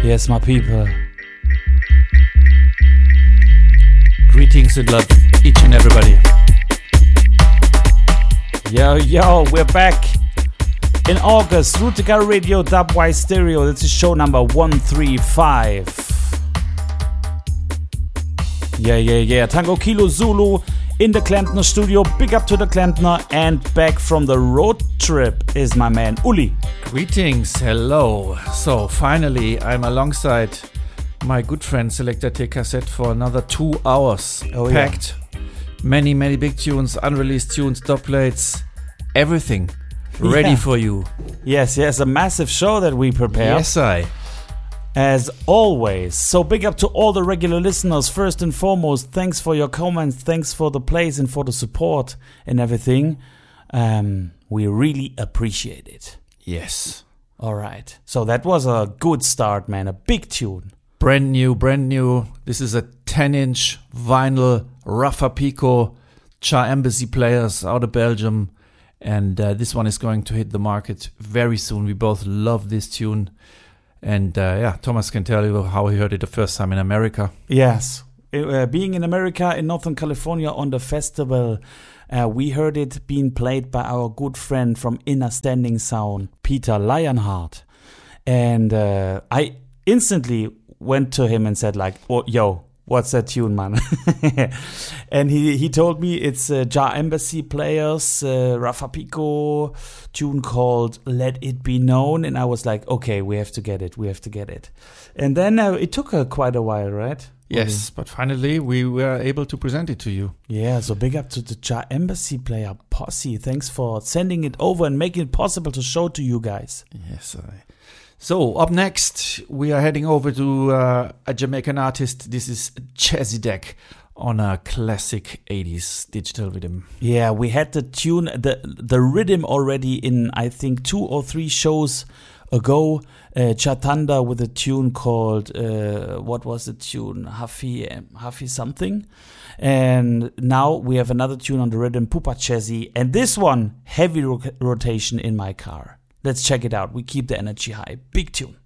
Yes, my people. Greetings and love, each and everybody. Yo, we're back in August. Rutica Radio, Dubwise Stereo. This is show number 135. Yeah. Tango Kilo Zulu in the Klempner studio. Big up to the Klempner. And back from the road trip is my man Uli. Greetings, hello. So finally I'm alongside my good friend Selector T Cassette for another 2 hours. Packed. Yeah. Many big tunes, unreleased tunes, top plates, everything ready for you. Yes, a massive show that we prepared. Yes, as always. So big up to all the regular listeners. First and foremost, thanks for your comments, thanks for the plays and for the support and everything. We really appreciate it. Yes. All right. So that was a good start, man. A big tune. Brand new. This is a 10-inch vinyl Rafa Pico Char Embassy Players out of Belgium. And this one is going to hit the market very soon. We both love this tune. And Thomas can tell you how he heard it the first time in America. Yes. Being in America, in Northern California on the festival, we heard it being played by our good friend from Inner Standing Sound, Peter Lionheart. And I instantly went to him and said like, oh, yo, what's that tune, man? And he told me it's Jar Embassy Players, Rafa Pico tune called Let It Be Known. And I was like, okay, we have to get it. And then it took quite a while, right? Yes, but finally we were able to present it to you. Yeah, so big up to the Jar Embassy Player posse. Thanks for sending it over and making it possible to show to you guys. Yes, So up next, we are heading over to a Jamaican artist. This is Chazzy Deck on a classic 80s digital rhythm. Yeah, we had the tune, the rhythm already in, I think, 2 or 3 shows ago. Chatanda with a tune called, what was the tune? Hafi something. And now we have another tune on the rhythm, Pupa Chazzy. And this one, heavy rotation in my car. Let's check it out. We keep the energy high. Big tune.